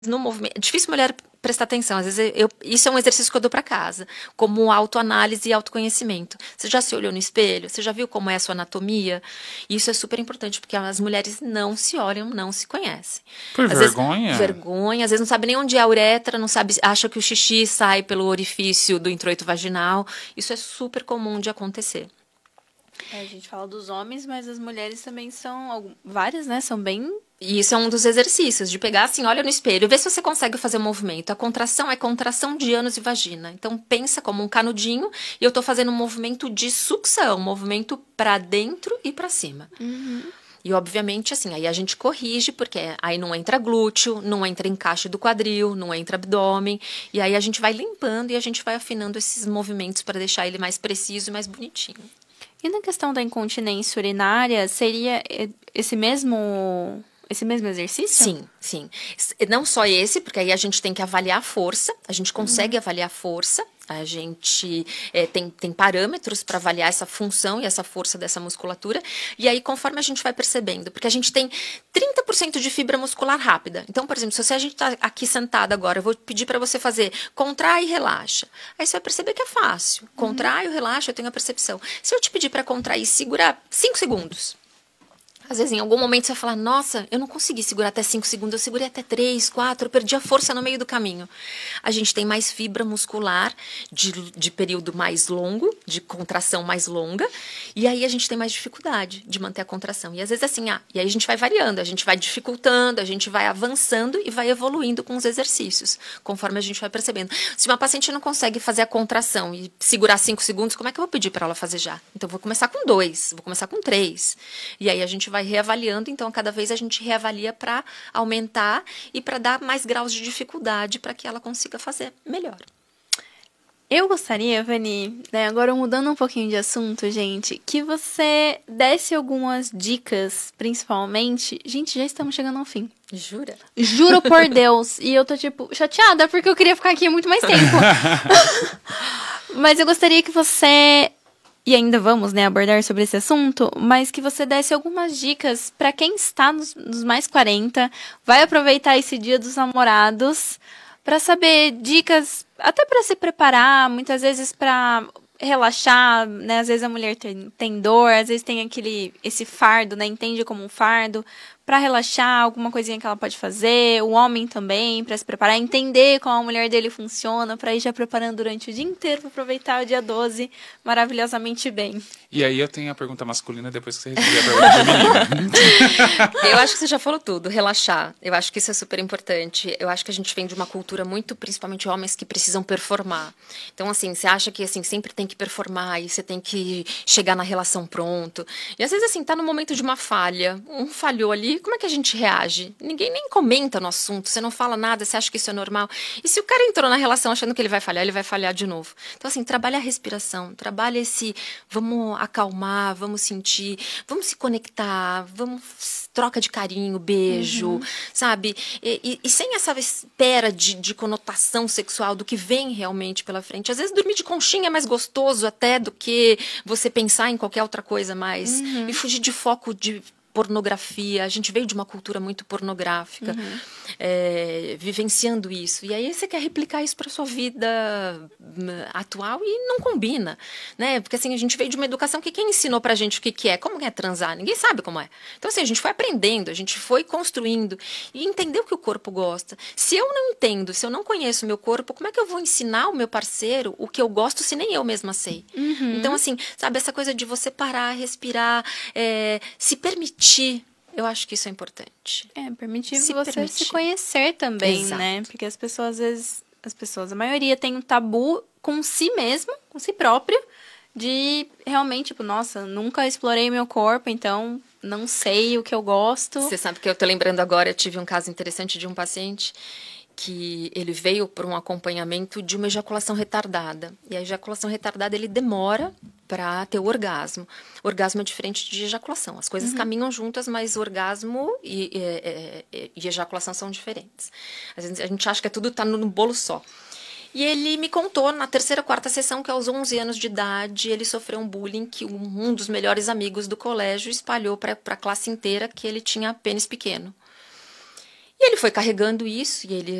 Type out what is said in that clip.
no movimento. É difícil mulher prestar atenção. Às vezes isso é um exercício que eu dou para casa, como autoanálise e autoconhecimento. Você já se olhou no espelho? Você já viu como é a sua anatomia? Isso é super importante, porque as mulheres não se olham, não se conhecem. Por Às vezes, vergonha? vergonha, às vezes não sabe nem onde é a uretra, não sabe, acha que o xixi sai pelo orifício do introito vaginal. Isso é super comum de acontecer. A gente fala dos homens, mas as mulheres também são várias, né? São bem. E isso é um dos exercícios, de pegar assim, olha no espelho, vê se você consegue fazer o movimento. A contração é contração de ânus e vagina. Então pensa como um canudinho e eu estou fazendo um movimento de sucção, um movimento para dentro e para cima. E obviamente assim, aí a gente corrige, porque aí não entra glúteo, não entra encaixe do quadril, não entra abdômen, e aí a gente vai limpando e a gente vai afinando esses movimentos para deixar ele mais preciso e mais bonitinho. E na questão da incontinência urinária, seria esse mesmo exercício? Sim, sim. Não só esse, porque aí a gente tem que avaliar a força, a gente consegue avaliar a força, a gente tem parâmetros para avaliar essa função e essa força dessa musculatura, e aí conforme a gente vai percebendo, porque a gente tem 30% de fibra muscular rápida. Então, por exemplo, se a gente está aqui sentado agora, eu vou pedir para você fazer contrai e relaxa. Aí você vai perceber que é fácil. Contrai ou relaxa, eu tenho a percepção. Se eu te pedir para contrair e segurar 5 segundos, às vezes, em algum momento, você vai falar, nossa, eu não consegui segurar até 5 segundos, eu segurei até 3, 4, eu perdi a força no meio do caminho. A gente tem mais fibra muscular de período mais longo, de contração mais longa, e aí a gente tem mais dificuldade de manter a contração. E às vezes assim, e aí a gente vai variando, a gente vai dificultando, a gente vai avançando e vai evoluindo com os exercícios, conforme a gente vai percebendo. Se uma paciente não consegue fazer a contração e segurar 5 segundos, como é que eu vou pedir para ela fazer já? Então, eu vou começar com 2, vou começar com 3. E aí a gente vai reavaliando, então cada vez a gente reavalia para aumentar e para dar mais graus de dificuldade para que ela consiga fazer melhor. Eu gostaria, Vani, né, agora mudando um pouquinho de assunto, gente, que você desse algumas dicas, principalmente. Gente, já estamos chegando ao fim. Jura? Juro por Deus. E eu tô, tipo, chateada porque eu queria ficar aqui muito mais tempo. Mas eu gostaria que você, e ainda vamos, né, abordar sobre esse assunto, mas que você desse algumas dicas para quem está nos mais 40, vai aproveitar esse Dia dos Namorados para saber dicas, até para se preparar, muitas vezes para relaxar, né? Às vezes a mulher tem dor, às vezes tem esse fardo, né? Entende como um fardo, para relaxar, alguma coisinha que ela pode fazer, o homem também, para se preparar, entender como a mulher dele funciona, para ir já preparando durante o dia inteiro, para aproveitar o dia 12 maravilhosamente bem. E aí eu tenho a pergunta masculina depois que você responder a pergunta feminina. Eu acho que você já falou tudo, relaxar. Eu acho que isso é super importante. Eu acho que a gente vem de uma cultura muito, principalmente homens que precisam performar. Então, assim, você acha que assim sempre tem que performar e você tem que chegar na relação pronto. E às vezes, assim, tá no momento de uma falha, um falhou ali, como é que a gente reage? Ninguém nem comenta no assunto, você não fala nada, você acha que isso é normal. E se o cara entrou na relação achando que ele vai falhar de novo. Então, assim, trabalha a respiração, trabalha esse, vamos acalmar, vamos sentir, vamos se conectar, vamos troca de carinho, beijo, sabe? E sem essa espera de conotação sexual do que vem realmente pela frente. Às vezes dormir de conchinha é mais gostoso até do que você pensar em qualquer outra coisa mais. E fugir de foco de pornografia, a gente veio de uma cultura muito pornográfica, vivenciando isso. E aí você quer replicar isso para sua vida atual e não combina, né? Porque assim, a gente veio de uma educação que quem ensinou pra gente o que é, como é transar? Ninguém sabe como é. Então assim, a gente foi aprendendo, a gente foi construindo e entendeu o que o corpo gosta. Se eu não entendo, se eu não conheço o meu corpo, como é que eu vou ensinar o meu parceiro o que eu gosto se nem eu mesma sei? Então assim, sabe, essa coisa de você parar, respirar, se permitir. Eu acho que isso é importante. Permitir você se conhecer também, Exato. né? Porque as pessoas, às vezes, a maioria tem um tabu com si mesmo, com si próprio, de realmente, tipo, nossa, nunca explorei meu corpo, então não sei o que eu gosto. Você sabe que eu tô lembrando agora, eu tive um caso interessante de um paciente que ele veio por um acompanhamento de uma ejaculação retardada. E a ejaculação retardada, ele demora para ter o orgasmo. O orgasmo é diferente de ejaculação. As coisas caminham juntas, mas orgasmo e ejaculação são diferentes. Às vezes a gente acha que tudo está no bolo só. E ele me contou na terceira, quarta sessão que aos 11 anos de idade ele sofreu um bullying que um dos melhores amigos do colégio espalhou para a classe inteira que ele tinha pênis pequeno. E ele foi carregando isso, e ele